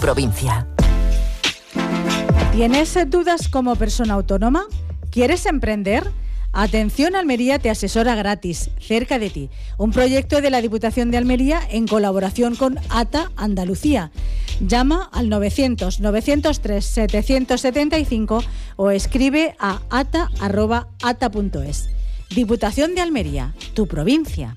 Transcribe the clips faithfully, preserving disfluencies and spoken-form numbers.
provincia. ¿Tienes dudas como persona autónoma? ¿Quieres emprender? Atención Almería te asesora gratis, cerca de ti. Un proyecto de la Diputación de Almería en colaboración con A T A Andalucía. Llama al novecientos, novecientos tres, setecientos setenta y cinco o escribe a ata arroba ata punto es. Diputación de Almería, tu provincia.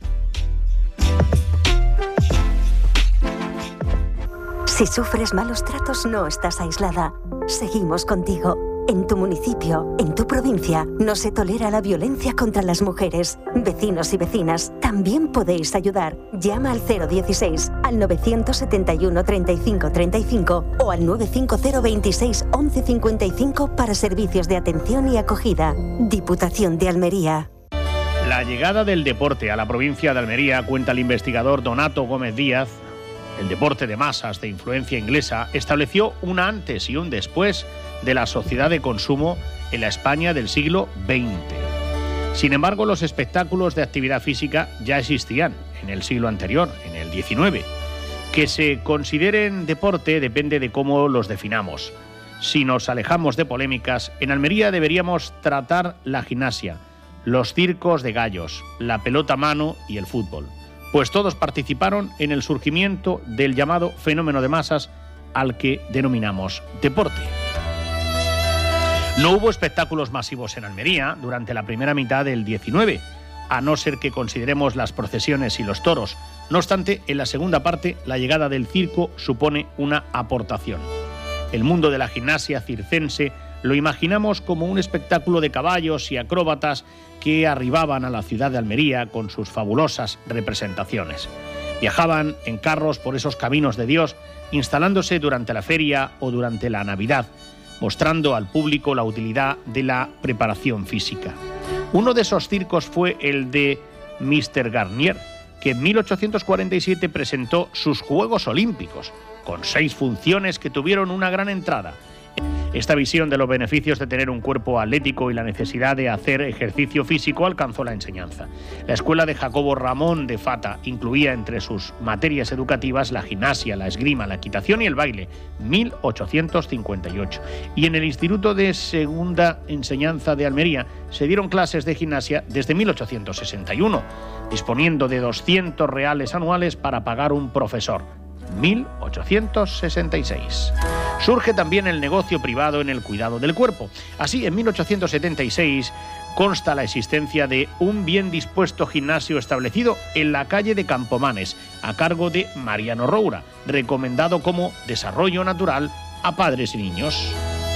Si sufres malos tratos, no estás aislada. Seguimos contigo. En tu municipio, en tu provincia, no se tolera la violencia contra las mujeres. Vecinos y vecinas, también podéis ayudar. Llama al cero dieciséis, al novecientos setenta y uno, treinta y cinco, treinta y cinco o al nueve cinco cero, veintiséis, once cincuenta y cinco para servicios de atención y acogida. Diputación de Almería. La llegada del deporte a la provincia de Almería, cuenta el investigador Donato Gómez Díaz, el deporte de masas de influencia inglesa, estableció un antes y un después de la sociedad de consumo en la España del siglo veinte. Sin embargo, los espectáculos de actividad física ya existían en el siglo anterior, en el diecinueve. Que se consideren deporte depende de cómo los definamos. Si nos alejamos de polémicas, en Almería deberíamos tratar la gimnasia, los circos de gallos, la pelota a mano y el fútbol, pues todos participaron en el surgimiento del llamado fenómeno de masas al que denominamos deporte. No hubo espectáculos masivos en Almería durante la primera mitad del diecinueve, a no ser que consideremos las procesiones y los toros. No obstante, en la segunda parte, la llegada del circo supone una aportación. El mundo de la gimnasia circense lo imaginamos como un espectáculo de caballos y acróbatas que arribaban a la ciudad de Almería con sus fabulosas representaciones. Viajaban en carros por esos caminos de Dios, instalándose durante la feria o durante la Navidad, mostrando al público la utilidad de la preparación física. Uno de esos circos fue el de míster Garnier, que en mil ochocientos cuarenta y siete presentó sus Juegos Olímpicos, con seis funciones que tuvieron una gran entrada. Esta visión de los beneficios de tener un cuerpo atlético y la necesidad de hacer ejercicio físico alcanzó la enseñanza. La escuela de Jacobo Ramón de Fata incluía entre sus materias educativas la gimnasia, la esgrima, la equitación y el baile, mil ochocientos cincuenta y ocho. Y en el Instituto de Segunda Enseñanza de Almería se dieron clases de gimnasia desde mil ochocientos sesenta y uno, disponiendo de doscientos reales anuales para pagar un profesor. mil ochocientos sesenta y seis. Surge también el negocio privado en el cuidado del cuerpo. Así, en mil ochocientos setenta y seis consta la existencia de un bien dispuesto gimnasio establecido en la calle de Campomanes, a cargo de Mariano Roura, recomendado como desarrollo natural a padres y niños.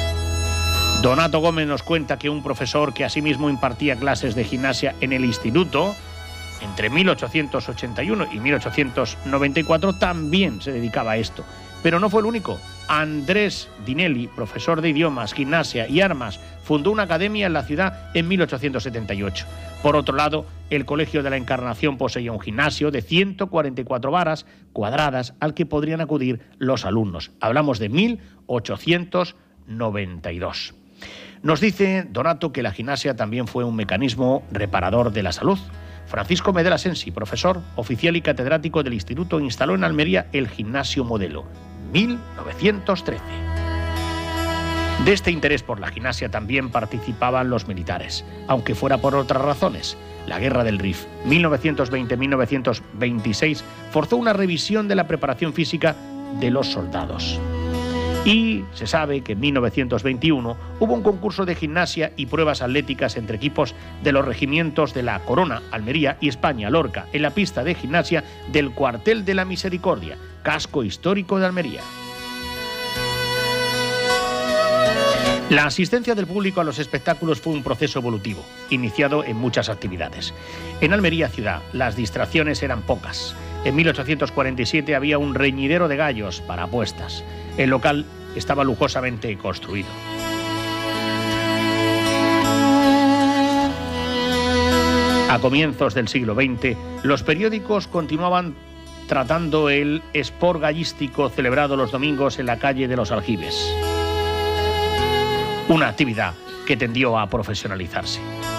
Donato Gómez nos cuenta que un profesor que asimismo impartía clases de gimnasia en el instituto, entre mil ochocientos ochenta y uno y mil ochocientos noventa y cuatro, también se dedicaba a esto. Pero no fue el único. Andrés Dinelli, profesor de idiomas, gimnasia y armas, fundó una academia en la ciudad en mil ochocientos setenta y ocho. Por otro lado, el Colegio de la Encarnación poseía un gimnasio de ciento cuarenta y cuatro varas cuadradas al que podrían acudir los alumnos. Hablamos de mil ochocientos noventa y dos. Nos dice Donato que la gimnasia también fue un mecanismo reparador de la salud. Francisco Medela Sensi, profesor, oficial y catedrático del instituto, instaló en Almería el Gimnasio Modelo, mil novecientos trece. De este interés por la gimnasia también participaban los militares, aunque fuera por otras razones. La Guerra del Rif, mil novecientos veinte a mil novecientos veintiséis, forzó una revisión de la preparación física de los soldados. Y se sabe que en mil novecientos veintiuno hubo un concurso de gimnasia y pruebas atléticas entre equipos de los regimientos de la Corona, Almería y España, Lorca, en la pista de gimnasia del Cuartel de la Misericordia, casco histórico de Almería. La asistencia del público a los espectáculos fue un proceso evolutivo, iniciado en muchas actividades. En Almería ciudad, las distracciones eran pocas. En mil ochocientos cuarenta y siete había un reñidero de gallos para apuestas. El local estaba lujosamente construido. A comienzos del siglo veinte, los periódicos continuaban tratando el sport gallístico celebrado los domingos en la calle de los Aljibes. Una actividad que tendió a profesionalizarse.